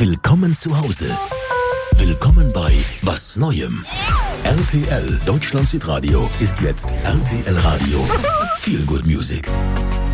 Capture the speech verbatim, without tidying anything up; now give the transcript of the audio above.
Willkommen zu Hause. Willkommen bei Was Neuem. R T L Deutschlands Hitradio ist jetzt R T L Radio. Feel Good Music.